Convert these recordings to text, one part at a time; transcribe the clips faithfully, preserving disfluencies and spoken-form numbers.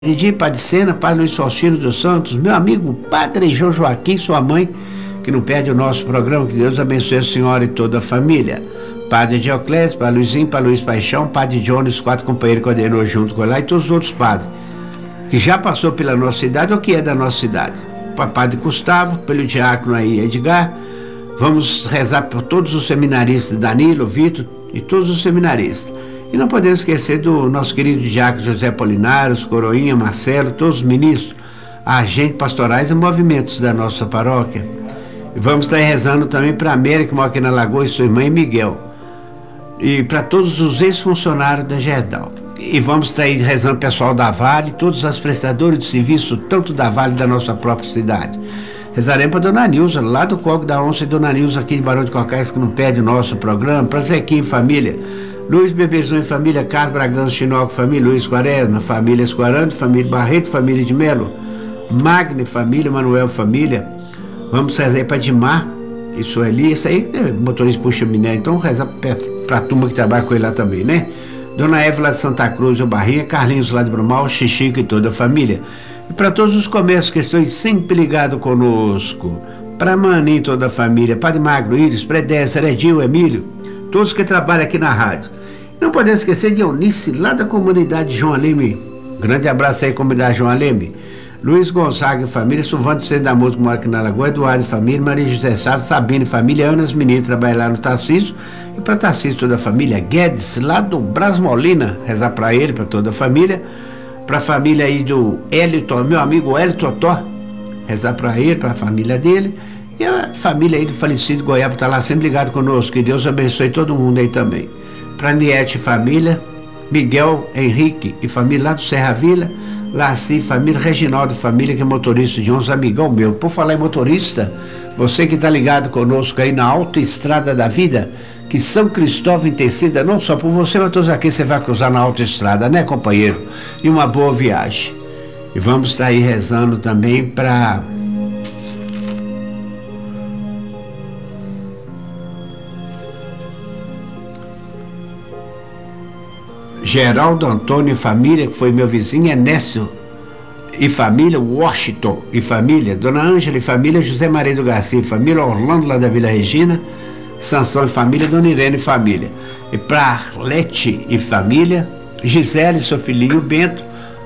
Didi, Padre Sena, Padre Luiz Faustino dos Santos, meu amigo Padre João Joaquim, sua mãe, que não perde o nosso programa, que Deus abençoe a senhora e toda a família. Padre Dioclésio, Padre Luizinho, Padre Luiz Paixão, Padre Jones, os quatro companheiros que coordenou junto com lá, e todos os outros padres, que já passou pela nossa cidade ou que é da nossa cidade. Padre Gustavo, pelo diácono aí, Edgar, vamos rezar por todos os seminaristas, Danilo, Vitor e todos os seminaristas. E não podemos esquecer do nosso querido diácono José Polinário, os Coroinha, Marcelo, todos os ministros, agentes pastorais e movimentos da nossa paróquia. E vamos estar rezando também para a América, que mora aqui na Lagoa, e sua irmã e Miguel. E para todos os ex-funcionários da Gerdau. E vamos estar aí rezando o pessoal da Vale, todos os prestadores de serviço, tanto da Vale da nossa própria cidade. Rezaremos para Dona Nilza, lá do Coque da Onça, e Dona Nilza aqui de Barão de Cocais, que não perde o nosso programa, para Zequinha e família, Luiz Bebezão e família, Carlos Bragança, Chinoco, família, Luiz Quaresma, família Esquarando, família Barreto, família de Melo, Magno, família, Manuel, família. Vamos rezar para Dimar e Sueli, isso aí é motorista puxa minério, então rezar para a turma que trabalha com ele lá também, né? Dona Eva lá de Santa Cruz, o Barrinha, Carlinhos lá de Brumal, Xixico e toda a família. E para todos os comércios que estão sempre ligados conosco, para Maninho e toda a família, Padre Magro, Íris, Predessa, Eredil, Emílio, todos que trabalham aqui na rádio. Não podemos esquecer de Eunice, lá da comunidade João Aleme. Grande abraço aí, comunidade João Aleme. Luiz Gonzaga e família, Silvano Centro da Música, que mora aqui na Lagoa, Eduardo e família, Maria José Sá, Sabine e família, Ana, as meninas trabalham lá no Tarcísio. E para Tarcísio, toda a família. Guedes, lá do Brasmolina, rezar para ele, para toda a família. Para a família aí do Hélio, meu amigo Hélio Totó, rezar para ele, para a família dele. E a família aí do falecido Goiaba está lá sempre ligado conosco. Que Deus abençoe todo mundo aí também. Para Niete e família, Miguel Henrique e família lá do Serra Vila, Laci, família, Reginaldo e família, que é motorista de uns amigão meu. Por falar em motorista, você que está ligado conosco aí na autoestrada da vida, que São Cristóvão interceda não só por você, mas todos aqui você vai cruzar na autoestrada, né, companheiro? E uma boa viagem. E vamos estar aí rezando também para Geraldo Antônio e família, que foi meu vizinho, Ernesto e família, Washington e família, Dona Ângela e família, José Maria do Garcia e família, Orlando lá da Vila Regina, Sansão e família, Dona Irene e família. E para Arlete e família, Gisele e seu filhinho Bento.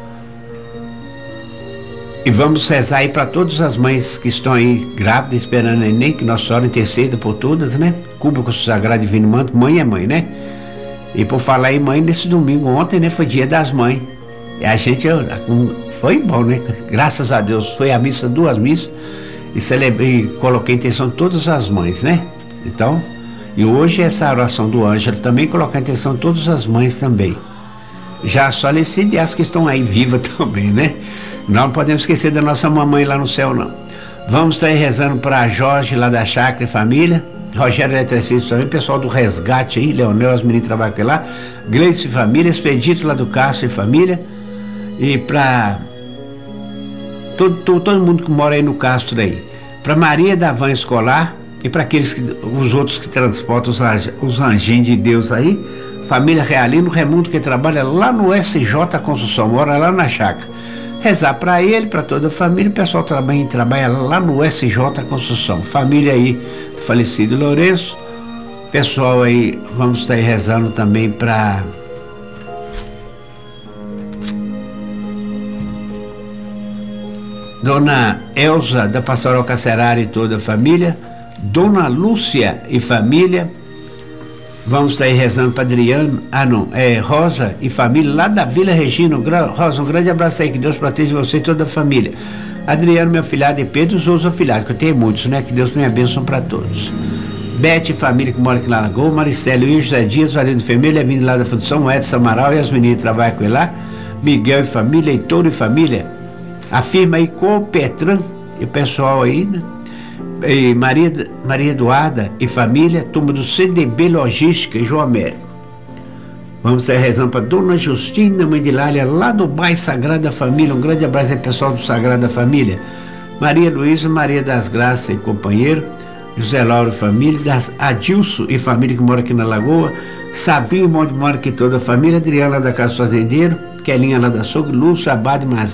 E vamos rezar aí para todas as mães que estão aí grávidas, esperando neném, que Nossa Senhora interceda por todas, né? Cubra com o Sagrado Divino Manto, mãe é mãe, né? E por falar em mãe, nesse domingo, ontem, né, foi dia das mães. E a gente, foi bom, né? Graças a Deus, foi a missa, duas missas, e celebrei, coloquei a intenção de todas as mães, né? Então, e hoje essa oração do Ângelo também, colocar a intenção de todas as mães também. Já só e as que estão aí vivas também, né? Não podemos esquecer da nossa mamãe lá no céu, não. Vamos estar aí rezando para Jorge, lá da Chácara e família, Rogério Eletricista também, pessoal do Resgate aí, Leonel, as meninas trabalham com ele lá, Gleice e família, Expedito lá do Cássio e família, e para todo, todo, todo mundo que mora aí no Castro aí, para Maria da Van Escolar e para aqueles que, os outros que transportam os, os anjinhos de Deus aí, família Realino, Remundo, que trabalha lá no S J Construção, mora lá na Chácara. Rezar para ele, para toda a família, o pessoal trabalha, trabalha lá no S J Construção, família aí, falecido Lourenço, pessoal aí, vamos estar aí rezando também para Dona Elza da Pastoral Cacerara e toda a família, Dona Lúcia e família, vamos estar aí rezando para Adriano, ah não, é Rosa e família lá da Vila Regina. Rosa, um grande abraço aí, que Deus proteja você e toda a família. Adriano, meu filhado, e Pedro, os outros afilhados, que eu tenho muitos, né? Que Deus me abençoe para todos. Bete, família que mora aqui na Lagoa, Maricelo e José Dias, Varindo Vermelho, vindo lá da Fundação, Edson Amaral e as meninas trabalham com ele lá, Miguel e família, Heitor e família, a firma aí Copetran e o pessoal aí, né? E Maria, Maria Eduarda e família, turma do C D B Logística e João Américo. Vamos estar rezando para Dona Justina, mãe de Lália, lá do bairro Sagrada Família. Um grande abraço aí, pessoal do Sagrada Família. Maria Luísa, Maria das Graças e companheiro, José Lauro e família, das Adilson e família que mora aqui na Lagoa, Savinho, onde mora aqui toda a família, Adriana da Casa Fazendeiro, Kelinha lá da Açougue, Lúcio Abade